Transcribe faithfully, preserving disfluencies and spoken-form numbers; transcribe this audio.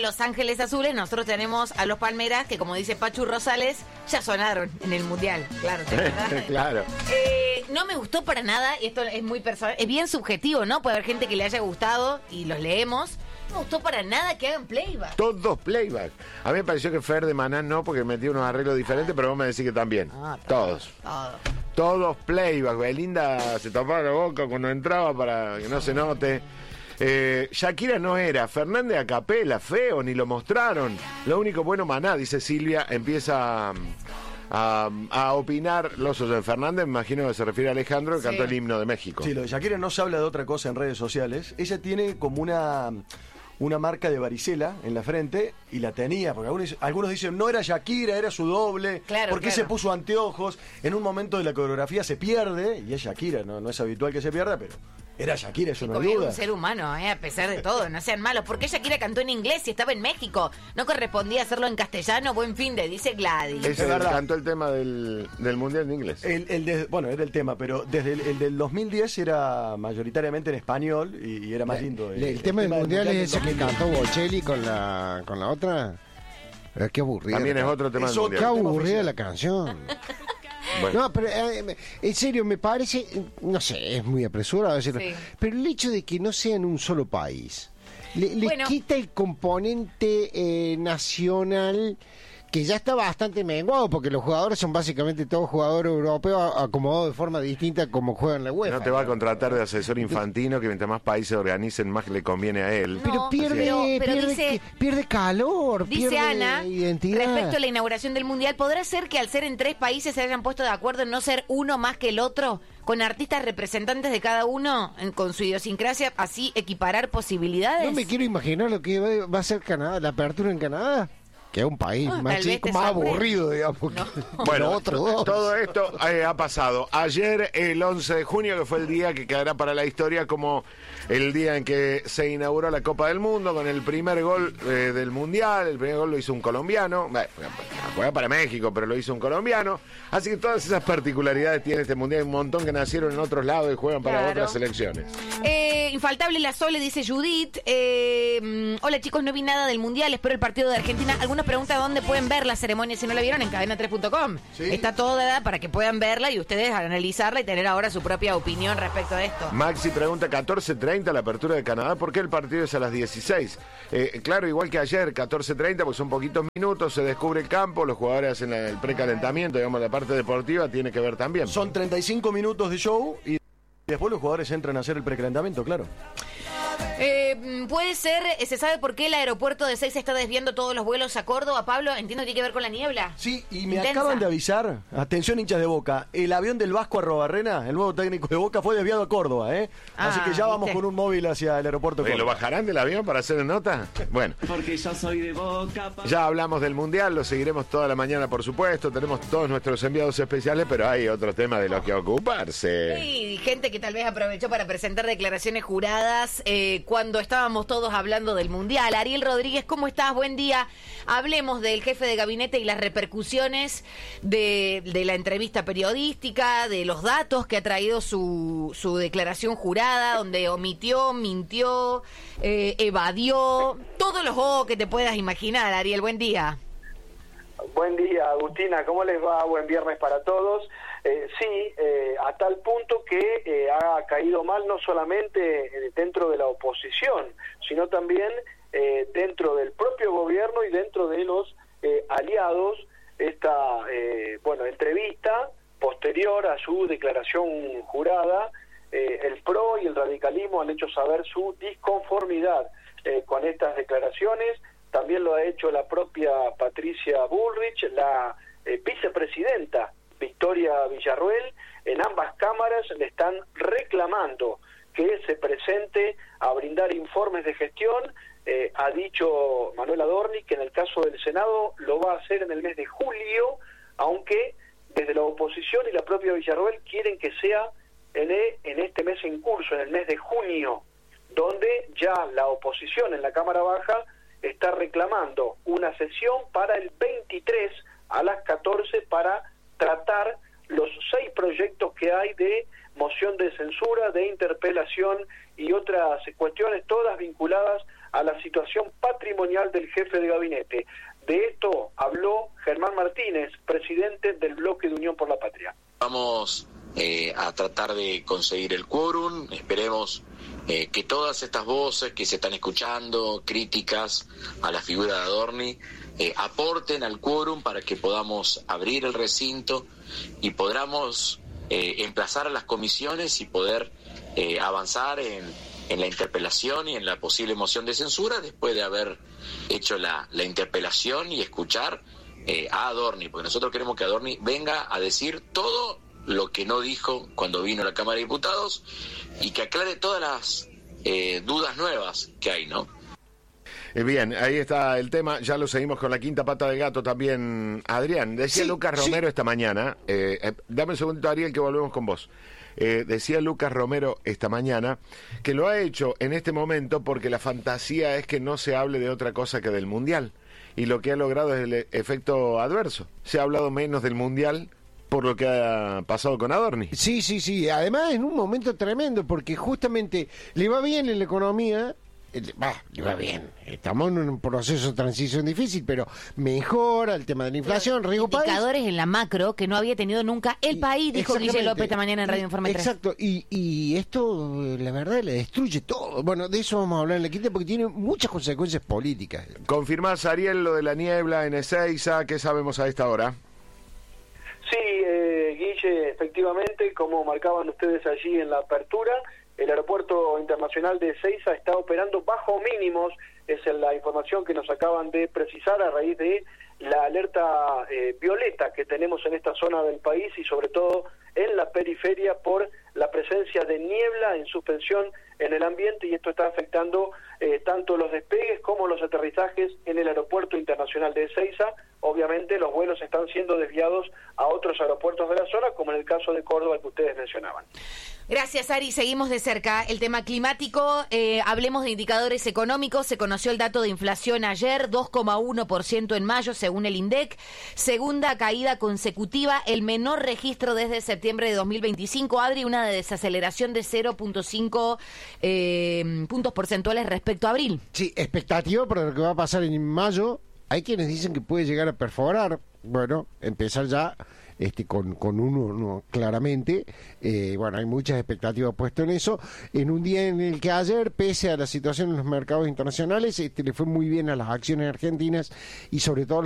Los Ángeles Azules, nosotros tenemos a los Palmeras, que como dice Pachu Rosales, ya sonaron en el Mundial. Claro, ¿verdad? Claro. Eh, no me gustó para nada, y esto es muy personal, es bien subjetivo, ¿no? Puede haber gente que le haya gustado y los leemos. No me gustó para nada que hagan playback. Todos playback. A mí me pareció que Fer de Maná no, porque metía unos arreglos diferentes, pero vos me decís que también. Ah, todos. Todos. Todos playback. Belinda se tapaba la boca cuando entraba para que no se note. Eh, Shakira no era, Fernández a capela, feo, ni lo mostraron. Lo único bueno, Maná, dice Silvia, empieza a, a, a opinar los de Fernández, me imagino que se refiere a Alejandro, que Sí. cantó el himno de México. Sí, lo de Shakira no se habla de otra cosa en redes sociales. Ella tiene como una, una marca de varicela en la frente, y la tenía, porque algunos, algunos dicen, no era Shakira, era su doble. Claro, ¿Por qué claro. se puso anteojos? En un momento de la coreografía se pierde, y es Shakira, no, no es habitual que se pierda, pero era Shakira, eso no Como hay es duda. un ser humano, eh, a pesar de todo, no sean malos. ¿Por qué Shakira cantó en inglés si estaba en México? No correspondía hacerlo en castellano. Buen fin de, dice Gladys. Ese Es verdad. cantó el tema del, del Mundial en inglés. El, el de- bueno, era el tema, pero desde el, el del dos mil diez era mayoritariamente en español y, y era más lindo. El, el tema del mundial del es ese que dos mil diez. cantó Bocelli con la con la otra. Eh, qué aburrida. También es otro tema Es del otro Qué Mundial. tema aburrida oficial. la canción. Bueno. No, pero eh, en serio, me parece, no sé, es muy apresurado decirlo, Sí. pero el hecho de que no sea en un solo país, le, le Bueno. quita el componente eh, nacional, que ya está bastante menguado, porque los jugadores son básicamente todos jugadores europeos acomodados de forma distinta como juegan la UEFA. No te va a contratar de asesor infantino, que mientras más países organicen, más le conviene a él. Pero No, pierde, pero- pero pierde, dice- pierde calor, Dice pierde Ana, identidad. respecto a la inauguración del Mundial, ¿podrá ser que al ser en tres países se hayan puesto de acuerdo en no ser uno más que el otro? Con artistas representantes de cada uno, en- con su idiosincrasia, así equiparar posibilidades. No me quiero imaginar lo que va, va a ser Canadá, la apertura en Canadá, que es un país Ah, más tal vez chico, te más sorprende. aburrido, digamos. No. que Bueno, los otros dos. todo esto eh, ha pasado. Ayer, el once de junio, que fue el día que quedará para la historia como el día en que se inauguró la Copa del Mundo, con el primer gol eh, del Mundial. El primer gol lo hizo un colombiano. Bueno, juega para México, pero lo hizo un colombiano. Así que todas esas particularidades tiene este Mundial. Hay un montón que nacieron en otros lados y juegan para Claro. otras selecciones. Eh, infaltable la Sole, dice Judith. Eh, mm, hola chicos, no vi nada del Mundial, espero el partido de Argentina. Algunos preguntan dónde pueden ver la ceremonia si no la vieron en cadena tres punto com. Sí. Está toda para que puedan verla y ustedes analizarla y tener ahora su propia opinión respecto a esto. Maxi pregunta, catorce treinta la apertura de Canadá, ¿por qué el partido es a las dieciséis? Eh, claro, igual que ayer, catorce treinta, pues son poquitos minutos, se descubre el campo, los jugadores hacen la- el precalentamiento, digamos, la parte deportiva tiene que ver también. Son treinta y cinco minutos de show y después los jugadores entran a hacer el precalentamiento, claro. Eh, mm, puede ser, eh, ¿se sabe por qué el aeropuerto de Seiza está desviando todos los vuelos a Córdoba, Pablo? Entiendo que tiene que ver con la niebla. Sí, y me Intensa. acaban de avisar, atención hinchas de Boca, el avión del Vasco Arrobarrena, el nuevo técnico de Boca, fue desviado a Córdoba, ¿eh? Así Ah, que ya vamos ¿viste? con un móvil hacia el aeropuerto de Oye, ¿lo Córdoba. bajarán del avión para hacer nota? Bueno, Porque yo soy de Boca. pa- ya hablamos del Mundial, lo seguiremos toda la mañana, por supuesto, tenemos todos nuestros enviados especiales, pero hay otro tema de los que ocuparse. Y gente que tal vez aprovechó para presentar declaraciones juradas eh, cuando estábamos todos hablando del Mundial. Ariel Rodríguez, ¿cómo estás? Buen día. Hablemos del jefe de gabinete y las repercusiones de, de la entrevista periodística, de los datos que ha traído su, su declaración jurada, donde omitió, mintió, eh, evadió, todos los juegos que te puedas imaginar. Ariel, buen día. Buen día, Agustina, ¿cómo les va? Buen viernes para todos. Eh, sí, eh, a tal punto que eh, ha caído mal no solamente eh, dentro de la oposición, sino también eh, dentro del propio gobierno y dentro de los eh, aliados, esta eh, bueno entrevista posterior a su declaración jurada. Eh, el P R O y el radicalismo han hecho saber su disconformidad eh, con estas declaraciones. También lo ha hecho la propia Patricia Bullrich, la eh, vicepresidenta Victoria Villarruel. En ambas cámaras le están reclamando que se presente a brindar informes de gestión. Eh, ha dicho Manuel Adorni que en el caso del Senado lo va a hacer en el mes de julio, aunque desde la oposición y la propia Villarruel quieren que sea en, e, en este mes en curso, en el mes de junio, donde ya la oposición en la Cámara Baja está reclamando una sesión para el veintitrés a las catorce para tratar los seis proyectos que hay de moción de censura, de interpelación y otras cuestiones, todas vinculadas a la situación patrimonial del jefe de gabinete. De esto habló Germán Martínez, presidente del Bloque de Unión por la Patria. Vamos eh, a tratar de conseguir el quórum, esperemos eh, que todas estas voces que se están escuchando, críticas a la figura de Adorni, eh, aporten al quórum para que podamos abrir el recinto y podamos eh, emplazar a las comisiones y poder eh, avanzar en, en la interpelación y en la posible moción de censura después de haber hecho la, la interpelación y escuchar eh, a Adorni, porque nosotros queremos que Adorni venga a decir todo lo que no dijo cuando vino a la Cámara de Diputados y que aclare todas las eh, dudas nuevas que hay, ¿no? Eh, bien, ahí está el tema, ya lo seguimos con la quinta pata del gato también. Adrián, decía Sí, Lucas Romero sí. esta mañana, eh, eh, dame un segundito, Ariel, que volvemos con vos. Eh, decía Lucas Romero esta mañana que lo ha hecho en este momento porque la fantasía es que no se hable de otra cosa que del Mundial. Y lo que ha logrado es el e- efecto adverso. Se ha hablado menos del Mundial por lo que ha pasado con Adorni. Sí, sí, sí. Además, en un momento tremendo, porque justamente le va bien en la economía. eh, bah, le va bien. Estamos en un proceso de transición difícil, pero mejora el tema de la inflación, riesgo país. Indicadores en la macro que no había tenido nunca el Y- país, dijo Guille exactamente. López esta mañana en Radio Y- Informe tres. Exacto, y, y esto, eh, la verdad, le destruye todo. Bueno, de eso vamos a hablar en la quinta porque tiene muchas consecuencias políticas. ¿Confirmás, Ariel, lo de la niebla en Ezeiza? ¿Qué sabemos a esta hora? Sí, eh, Guille, efectivamente, como marcaban ustedes allí en la apertura, el aeropuerto internacional de Ezeiza está operando bajo mínimos, es la información que nos acaban de precisar a raíz de la alerta eh, violeta que tenemos en esta zona del país y sobre todo en la periferia por la presencia de niebla en suspensión en el ambiente, y esto está afectando eh, tanto los despegues como los aterrizajes en el aeropuerto internacional de Ezeiza. Obviamente los vuelos están siendo desviados a otros aeropuertos de la zona, como en el caso de Córdoba que ustedes mencionaban. Gracias, Ari. Seguimos de cerca el tema climático. Eh, hablemos de indicadores económicos. Se conoció el dato de inflación ayer, dos coma uno por ciento en mayo, según el INDEC. Segunda caída consecutiva, el menor registro desde septiembre de dos mil veinticinco. Adri, una desaceleración de cero punto cinco eh, puntos porcentuales respecto a abril. Sí, expectativa para lo que va a pasar en mayo. Hay quienes dicen que puede llegar a perforar. Bueno, empezar ya este con, con uno, uno claramente. Eh, bueno, hay muchas expectativas puestas en eso. En un día en el que ayer, pese a la situación en los mercados internacionales, este, le fue muy bien a las acciones argentinas y sobre todo a los